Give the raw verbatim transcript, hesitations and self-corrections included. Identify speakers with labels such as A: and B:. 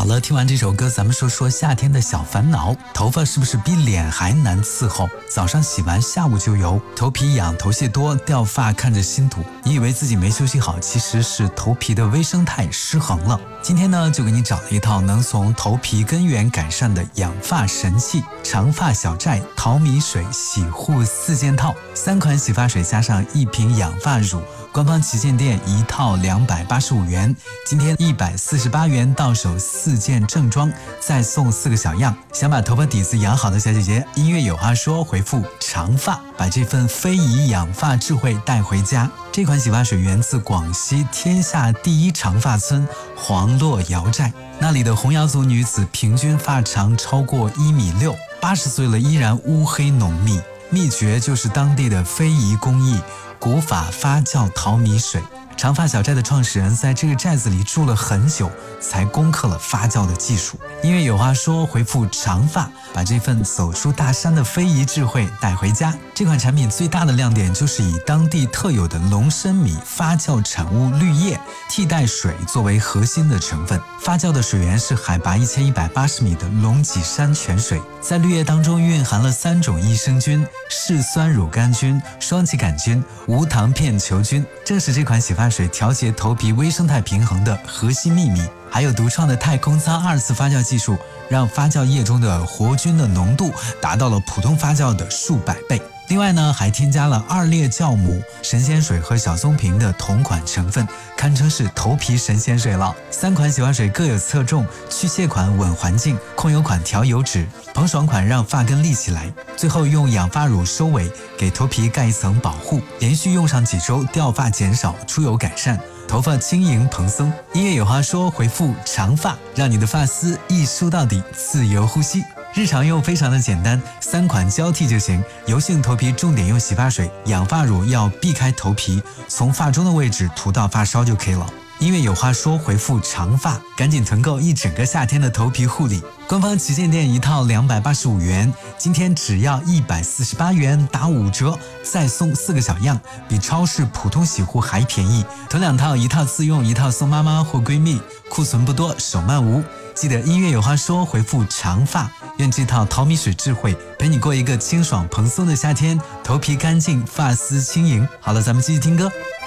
A: 了，听完这首歌，咱们说说夏天的小烦恼。头发是不是比脸还难伺候？早上洗完，下午就油，头皮痒，头屑多，掉发看着心堵。你以为自己没休息好，其实是头皮的微生态失衡了。今天呢，就给你找了一套能从头皮根源改善的养发神器——长发小寨淘米水洗护四件套，三款洗发水加上一瓶养发乳。官方旗舰店一套两百八十五元，今天一百四十八元到手四件正装，再送四个小样。想把头发底子养好的小姐姐，音乐有话说，回复长发，把这份非遗养发智慧带回家。这款洗发水源自广西天下第一长发村黄洛瑶寨，那里的红瑶族女子平均发长超过一米六，八十岁了依然乌黑浓密。秘诀就是当地的非遗工艺古法发酵淘米水。长发小寨的创始人在这个寨子里住了很久，才攻克了发酵的技术。音乐有话说，回复长发，把这份走出大山的非遗智慧带回家。这款产品最大的亮点就是以当地特有的龙参米发酵产物绿叶替代水作为核心的成分，发酵的水源是海拔一千一百八十米的龙脊山泉水，在绿叶当中蕴含了三种益生菌：嗜酸乳杆菌、双歧杆菌、无糖片球菌，正是这款洗发水调节头皮微生态平衡的核心秘密。还有独创的太空舱二次发酵技术，让发酵液中的活菌的浓度达到了普通发酵的数百倍。另外呢，还添加了二裂酵母、神仙水和小松平的同款成分，堪称是头皮神仙水了。三款洗发水各有侧重，去屑款稳环境，控油款调油脂，蓬爽款让发根立起来。最后用养发乳收尾，给头皮盖一层保护，连续用上几周，掉发减少，出油改善，头发轻盈蓬松。音乐有话说，回复长发，让你的发丝一梳到底，自由呼吸。日常用非常的简单，三款交替就行。油性头皮重点用洗发水，养发乳要避开头皮，从发中的位置涂到发梢就可以了。音乐有话说，回复长发，赶紧囤购一整个夏天的头皮护理。官方旗舰店一套两百八十五元，今天只要一百四十八元，打五折，再送四个小样，比超市普通洗护还便宜。囤两套，一套自用，一套送妈妈或闺蜜，库存不多，手慢无。记得音乐有话说，回复长发，愿这套淘米水智慧陪你过一个清爽蓬松的夏天，头皮干净，发丝轻盈。好了，咱们继续听歌。